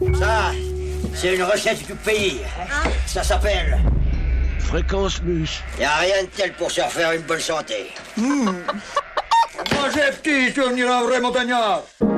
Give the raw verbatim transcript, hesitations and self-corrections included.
Ça, c'est une recette du pays. Ah. Ça s'appelle... Fréquence mus. Y a rien de tel pour se refaire une bonne santé. Mmh. Moi j'ai petit, je vais devenir un vrai montagnard.